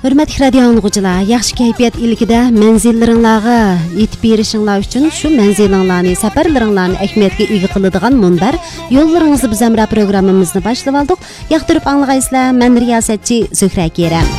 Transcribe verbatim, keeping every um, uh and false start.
Hürmetli radio anlıqçılar, yaxşı keyfiyat ilkide menzilleringlarga yetib berishinglar uchun shu menzilinglarni, safarlaringlarni ahamiyatga ega qiladigan munbar yo'llaringizni biz amra programmamizni boshlab oldik. Yoqtirib anglag'aysizlar, men riyosatchi Zuhra Kerem.